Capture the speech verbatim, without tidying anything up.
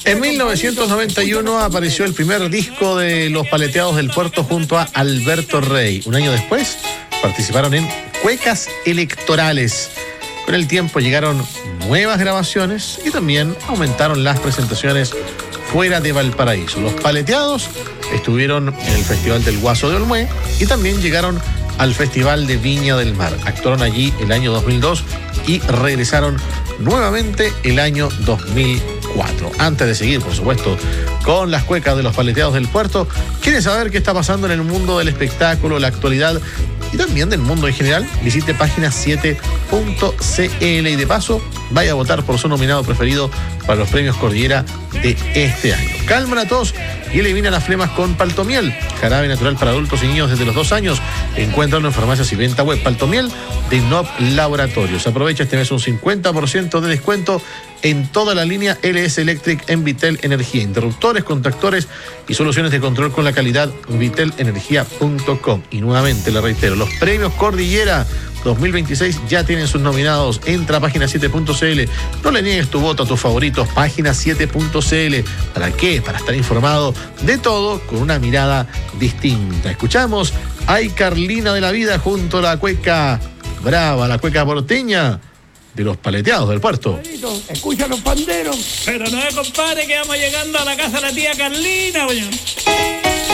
En mil novecientos noventa y uno apareció el primer disco de Los Paleteados del Puerto junto a Alberto Rey. Un año después participaron en Cuecas Electorales. Con el tiempo llegaron nuevas grabaciones y también aumentaron las presentaciones fuera de Valparaíso. Los Paleteados estuvieron en el Festival del Guaso de Olmué y también llegaron al Festival de Viña del Mar. Actuaron allí el año dos mil dos y regresaron nuevamente el año dos mil cuatro. Antes de seguir, por supuesto, con las cuecas de Los Paleteados del Puerto, ¿quiere saber qué está pasando en el mundo del espectáculo, la actualidad y también del mundo en general? Visite página siete punto c l y de paso vaya a votar por su nominado preferido para los premios Cordillera de este año. Calma la tos y elimina las flemas con Paltomiel, jarabe natural para adultos y niños desde los dos años. Encuéntralo en farmacias y venta web. Paltomiel de Innov Laboratorios. Aprovecha este mes un cincuenta por ciento de descuento en toda la línea L S Electric en Vitel Energía. Interruptores, contactores y soluciones de control con la calidad vitel energía punto com. Y nuevamente le reitero, los premios Cordillera dos mil veintiséis ya tienen sus nominados. Entra a página siete punto c l. No le niegues tu voto a tus favoritos. Página siete punto c l. ¿Para qué? Para estar informado de todo con una mirada distinta. Escuchamos Ay Carlina de la Vida junto a la cueca brava, la cueca porteña de Los Paleteados del Puerto. Escucha los panderos. Pero no me compare que vamos llegando a la casa de la tía Carlina, oye.